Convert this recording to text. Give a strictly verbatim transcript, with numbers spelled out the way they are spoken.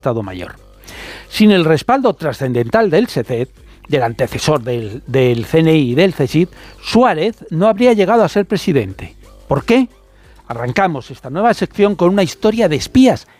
Estado Mayor. Sin el respaldo trascendental del S E C E T, del antecesor del, del C N I y del C S I D, Suárez no habría llegado a ser presidente. ¿Por qué? Arrancamos esta nueva sección con una historia de espías